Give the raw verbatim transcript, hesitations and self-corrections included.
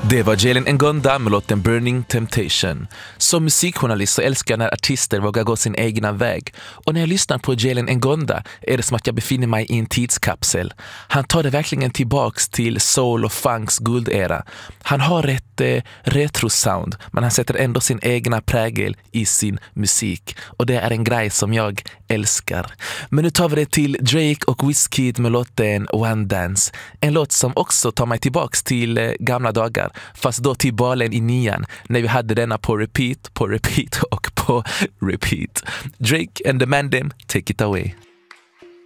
Det var Jalen Ngonda med låten Burning Temptation. Som musikjournalist så älskar jag när artister vågar gå sin egna väg. Och när jag lyssnar på Jalen Ngonda är det som att jag befinner mig i en tidskapsel. Han tar det verkligen tillbaks till soul och funks guldera. Han har ett eh, retro-sound, men han sätter ändå sin egna prägel i sin musik. Och det är en grej som jag älskar. Men nu tar vi det till Drake och Wizkid med låten One Dance. En låt som också tar mig tillbaks till eh, gamla dagar. Fast då till balen i nian när vi hade denna på repeat, på repeat och på repeat. Drake and the Mandem, take it away.